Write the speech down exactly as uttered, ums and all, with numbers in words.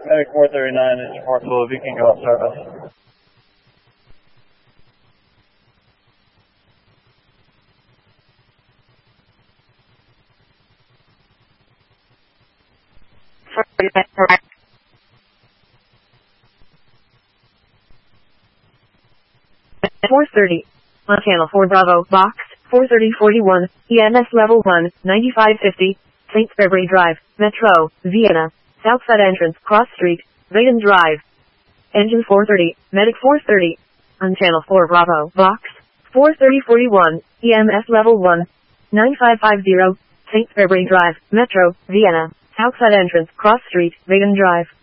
Medic four thirty-nine is reportable. If you can go up service. four thirty. On channel four Bravo, box, four thirty forty-one, E M S level one, ninety-five fifty, Saint February Drive, Metro, Vienna, Southside entrance, Cross Street, Vaden Drive. Engine four thirty, Medic four thirty. On channel four Bravo, box, four thirty forty-one, E M S level one, ninety-five fifty, Saint February Drive, Metro, Vienna, Southside entrance, Cross Street, Vaden Drive.